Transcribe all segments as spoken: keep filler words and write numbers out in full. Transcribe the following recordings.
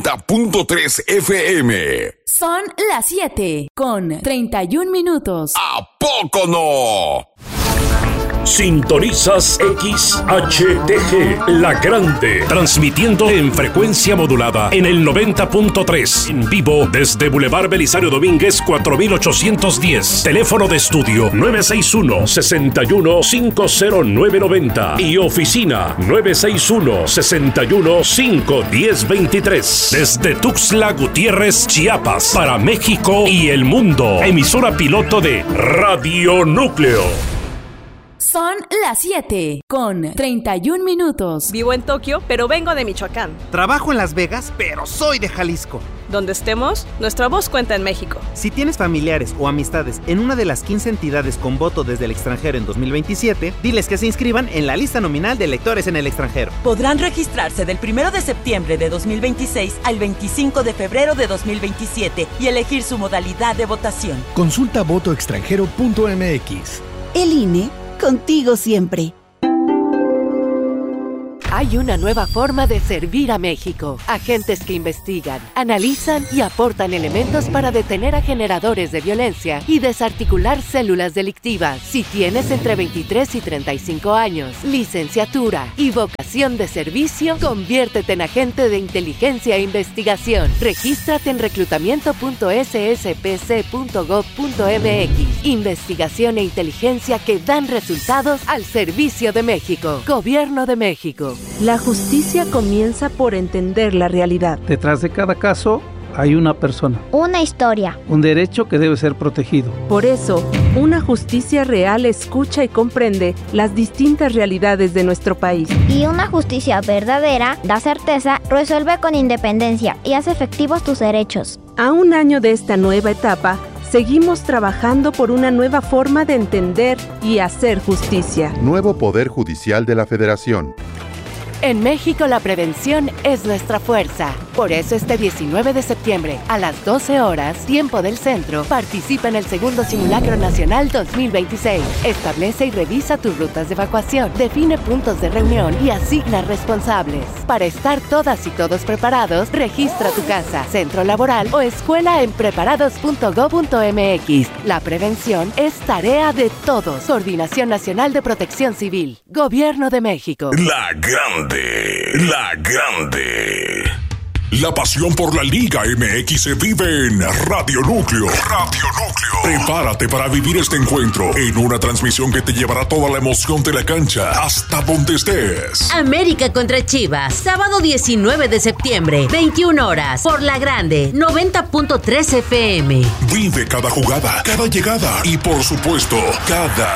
noventa punto tres F M. Son las siete con treinta y un minutos. ¿A poco no? Sintonizas X H T G, La Grande, transmitiendo en frecuencia modulada en el noventa punto tres, en vivo desde Boulevard Belisario Domínguez cuatro mil ochocientos diez, teléfono de estudio nueve seis uno, seis uno cinco cero nueve nueve cero y oficina nueve seis uno, seis uno cinco uno cero dos tres, desde Tuxtla Gutiérrez, Chiapas, para México y el mundo, emisora piloto de Radio Núcleo. Son las siete con treinta y un minutos. Vivo en Tokio, pero vengo de Michoacán. Trabajo en Las Vegas, pero soy de Jalisco. Donde estemos, nuestra voz cuenta en México. Si tienes familiares o amistades en una de las quince entidades con voto desde el extranjero en dos mil veintisiete, diles que se inscriban en la lista nominal de electores en el extranjero. Podrán registrarse del primero de septiembre de dos mil veintiséis al veinticinco de febrero de dos mil veintisiete y elegir su modalidad de votación. Consulta voto extranjero punto m x. El I N E, contigo siempre. Hay una nueva forma de servir a México. Agentes que investigan, analizan y aportan elementos para detener a generadores de violencia y desarticular células delictivas. Si tienes entre veintitrés y treinta y cinco años, licenciatura y vocación de servicio, conviértete en agente de inteligencia e investigación. Regístrate en reclutamiento punto s s p c punto gov punto m x. Investigación e inteligencia que dan resultados al servicio de México. Gobierno de México. La justicia comienza por entender la realidad. Detrás de cada caso hay una persona. Una historia. Un derecho que debe ser protegido. Por eso, una justicia real escucha y comprende las distintas realidades de nuestro país. Y una justicia verdadera da certeza, resuelve con independencia y hace efectivos tus derechos. A un año de esta nueva etapa, seguimos trabajando por una nueva forma de entender y hacer justicia. Nuevo Poder Judicial de la Federación. En México la prevención es nuestra fuerza. Por eso este diecinueve de septiembre, a las doce horas, tiempo del centro, participa en el segundo Simulacro Nacional dos mil veintiséis. Establece y revisa tus rutas de evacuación, define puntos de reunión y asigna responsables. Para estar todas y todos preparados, registra tu casa, centro laboral o escuela en preparados punto gov punto m x. La prevención es tarea de todos. Coordinación Nacional de Protección Civil. Gobierno de México. La Grande. La Grande. La pasión por la Liga M X se vive en Radio Núcleo. Radio Núcleo. Prepárate para vivir este encuentro en una transmisión que te llevará toda la emoción de la cancha hasta donde estés. América contra Chivas, sábado diecinueve de septiembre, veintiuna horas, por La Grande, noventa punto tres F M. Vive cada jugada, cada llegada y por supuesto, cada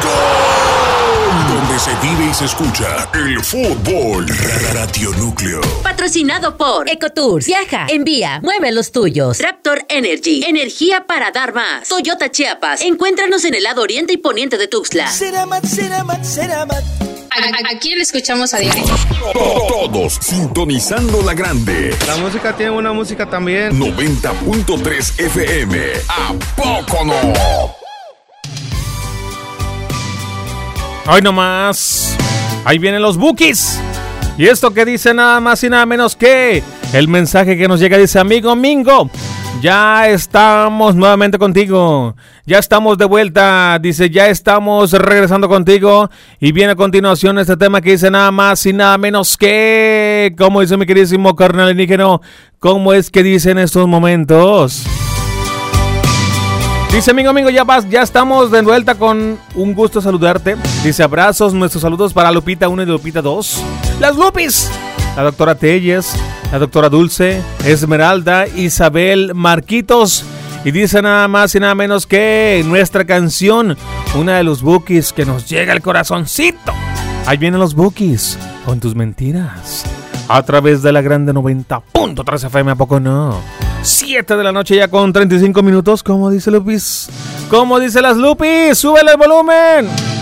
gol. Donde se vive y se escucha el fútbol. Radio Núcleo. Patrocinado por Ecotours. Viaja, envía, mueve los tuyos. Raptor Energy, energía para dar más. Toyota Chiapas. Encuéntranos en el lado oriente y poniente de Tuxtla. Ceramat, Ceramat, Ceramat. ¿A, a quién le escuchamos a diario? Todos sintonizando La Grande. La música tiene una música también. noventa punto tres F M. ¿A poco no? Hoy nomás, ahí vienen los Bukis. Y esto que dice nada más y nada menos que el mensaje que nos llega dice: amigo Mingo, ya estamos nuevamente contigo. Ya estamos de vuelta. Dice, ya estamos regresando contigo. Y viene a continuación este tema que dice nada más y nada menos que, como dice mi queridísimo carnal alienígeno, ¿cómo es que dice en estos momentos? Dice, amigo, amigo, ya vas, ya estamos de vuelta, con un gusto saludarte. Dice, abrazos, nuestros saludos para Lupita uno y Lupita dos. Las Lupis, la doctora Telles, la doctora Dulce, Esmeralda, Isabel, Marquitos. Y dice nada más y nada menos que nuestra canción, una de los Bukis que nos llega al corazoncito. Ahí vienen los Bukis con tus mentiras. A través de La Grande noventa punto tres F M, ¿a poco no? siete de la noche ya con treinta y cinco minutos. ¿Cómo dice Lupis? ¿Cómo dice las Lupis? ¡Súbele el volumen!